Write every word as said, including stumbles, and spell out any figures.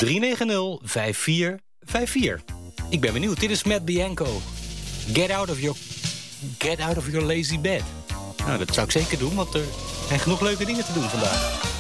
drie negen nul vijf vier vijf vier. Ik ben benieuwd. Dit is Matt Bianco. Get out of your, get out of your lazy bed. Nou, dat zou ik zeker doen, want er zijn genoeg leuke dingen te doen vandaag.